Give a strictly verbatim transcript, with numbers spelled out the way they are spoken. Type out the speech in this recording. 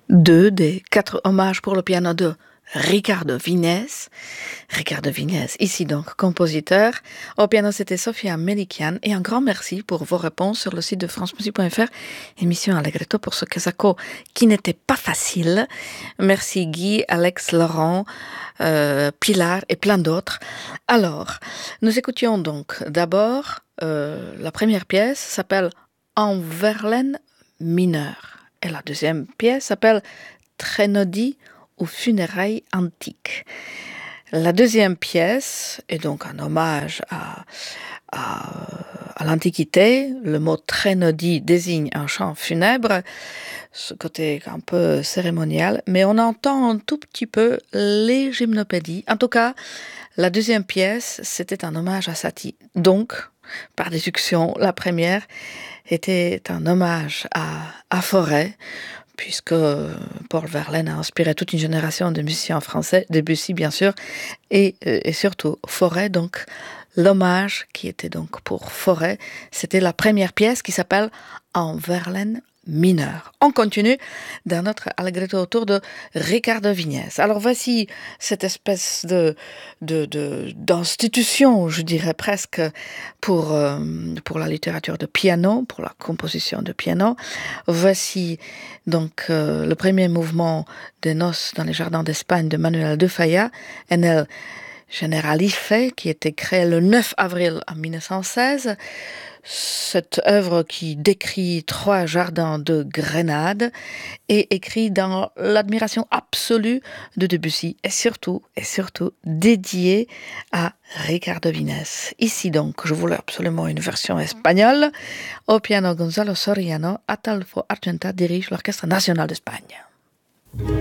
deux des quatre hommages pour le piano de Ricardo Vinés. Ricardo Vinés, ici donc compositeur. Au piano, c'était Sofia Melikian. Et un grand merci pour vos réponses sur le site de france musique point f r. Émission Allegretto pour ce Casacco qui n'était pas facile. Merci Guy, Alex, Laurent, euh, Pilar et plein d'autres. Alors, nous écoutions donc d'abord euh, la première pièce s'appelle En Verlaine mineur. Et la deuxième pièce s'appelle Trénodie ou funérailles antiques. La deuxième pièce est donc un hommage à, à, à l'Antiquité. Le mot Trénodie désigne un chant funèbre, ce côté un peu cérémonial, mais on entend un tout petit peu les gymnopédies. En tout cas, la deuxième pièce, c'était un hommage à Satie. Donc, par déduction, la première était un hommage à, à Fauré, puisque Paul Verlaine a inspiré toute une génération de musiciens français, Debussy bien sûr, et, et surtout Fauré. Donc l'hommage qui était donc pour Fauré, c'était la première pièce qui s'appelle En Verlaine mineur. On continue dans notre Allegretto autour de Ricardo Vinés. Alors voici cette espèce de, de, de d'institution, je dirais presque, pour, euh, pour la littérature de piano, pour la composition de piano. Voici donc euh, le premier mouvement des Noces dans les jardins d'Espagne de Manuel de Falla, en el Generalife, qui était créé le neuf avril mille neuf cent seize. Cette œuvre qui décrit trois jardins de Grenade est écrite dans l'admiration absolue de Debussy et surtout, et surtout dédiée à Ricardo Vinés. Ici donc, je voulais absolument une version espagnole. Au piano, Gonzalo Soriano, Ataulfo Argenta dirige l'Orchestre national d'Espagne.